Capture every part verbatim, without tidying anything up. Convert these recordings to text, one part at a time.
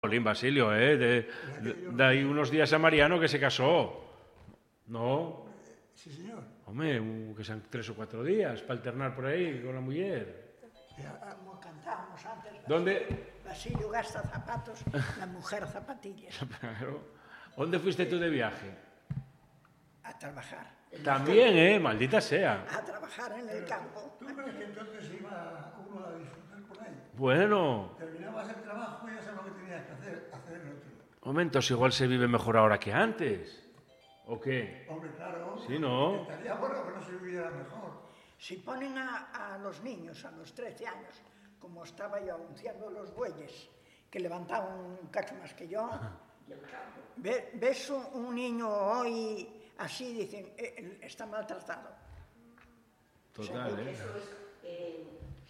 Jolín, Basilio, ¿eh? De, de, de ahí unos días a Mariano que se casó. ¿No? Sí, señor. Hombre, que sean tres o cuatro días para alternar por ahí con la mujer. Como cantábamos antes. ¿Dónde? Basilio gasta zapatos, la mujer zapatillas. Claro. ¿Dónde fuiste tú de viaje? A trabajar. También, ¿eh? Maldita sea. A trabajar en el campo. ¿Tú crees que entonces iba uno a disfrutar por ahí? Bueno. Terminabas el trabajo y ya sabes lo que tenías que hacer, hacer el otro. Momentos, igual se vive mejor ahora que antes. ¿O qué? Hombre, claro. Sí, ¿no? Estaría bueno que no se viviera mejor. Si ponen a, a los niños a los trece años, como estaba yo anunciando los bueyes, que levantaban un cacho más que yo, ve, ves un, un niño hoy así, dicen, eh, está maltratado. Total, ¿eh? Eso es eh,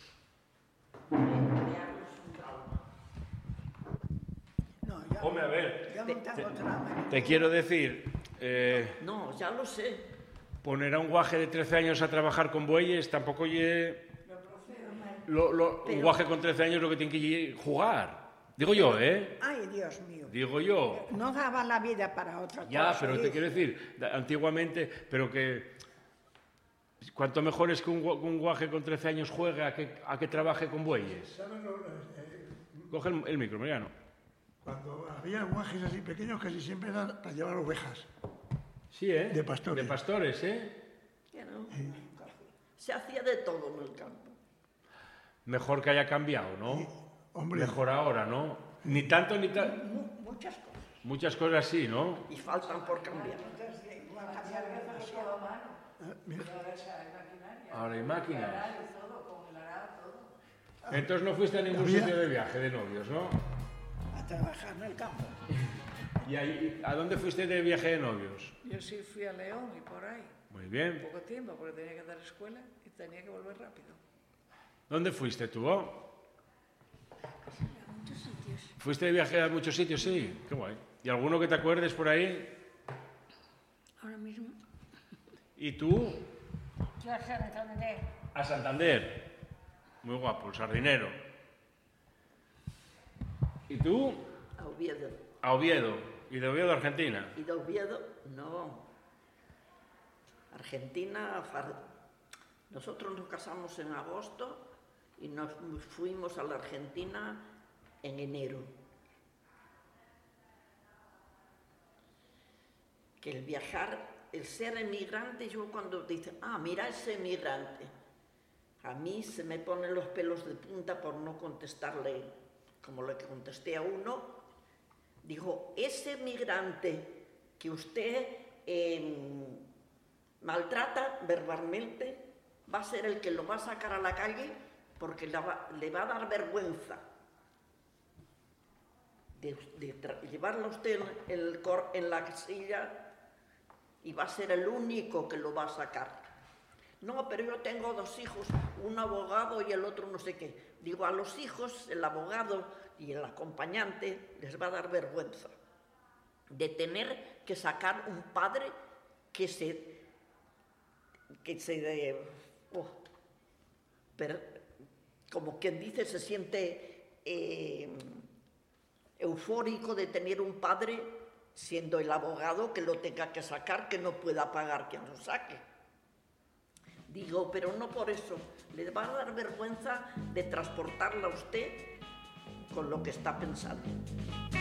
crearnos un trauma. No, yo, Hombre, a ver, yo no tengo te, trauma. te quiero decir, eh, No, ya lo sé. poner a un guaje de trece años a trabajar con bueyes tampoco lle... Lo, lo, Pero... Un guaje con trece años lo que tiene que lle jugar. Digo yo, ¿eh? Ay, Dios mío. Digo yo. No daba la vida para otra Ya, cosa. pero ¿eh? te quiero decir, antiguamente, pero que cuanto mejor es que un, un guaje con trece años juegue a que, a que trabaje con bueyes. ¿Sabes lo, eh, Coge el, el micro, Mariano. Cuando había guajes así pequeños, casi siempre eran para llevar ovejas. Sí, ¿eh? De pastores. De pastores, ¿eh? Que no. Se hacía de todo en el campo. Mejor que haya cambiado, ¿no? Sí, hombre. Mejor ahora, ¿no? Ni tanto ni tanto. Mu- Muchas cosas. Muchas cosas sí, ¿no? Y faltan por cambiar. Ah, mira, Ahora hay máquinas. Entonces no fuiste a ningún Había- sitio de viaje de novios, ¿no? A trabajar en el campo. ¿Y ahí, a dónde fuiste de viaje de novios? Yo sí fui a León y por ahí. Muy bien. Poco tiempo porque tenía que dar escuela y tenía que volver rápido. ¿Dónde fuiste tú? oh? A muchos sitios. ¿Fuiste de viaje a muchos sitios? Sí. Qué guay. ¿Y alguno que te acuerdes por ahí? Ahora mismo. ¿Y tú? Yo a Santander. A Santander. Muy guapo, el sardinero. ¿Y tú? A Oviedo. A Oviedo. ¿Y de Oviedo a Argentina? Y de Oviedo, no. Argentina, far- nosotros nos casamos en agosto y nos fuimos a la Argentina en enero. Que el viajar, el ser emigrante, yo cuando dicen, ah, mira ese emigrante, a mí se me ponen los pelos de punta por no contestarle como le contesté a uno. Digo, ese migrante que usted eh, maltrata verbalmente va a ser el que lo va a sacar a la calle porque le va, le va a dar vergüenza de, de llevarlo a usted en, el cor, en la silla y va a ser el único que lo va a sacar. No, pero yo tengo dos hijos, un abogado y el otro no sé qué. Digo, a los hijos, el abogado y el acompañante les va a dar vergüenza de tener que sacar un padre que se... que se... Oh, pero, como quien dice, se siente eh, eufórico de tener un padre siendo el abogado que lo tenga que sacar, que no pueda pagar quien lo saque. Digo, pero no por eso. Le va a dar vergüenza de transportarla a usted con lo que está pensando.